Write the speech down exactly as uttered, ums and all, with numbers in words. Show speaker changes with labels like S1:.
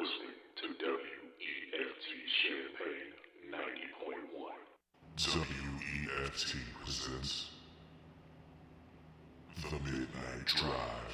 S1: listening to W E F T Champaign ninety point one.
S2: W E F T presents The Midnight Drive.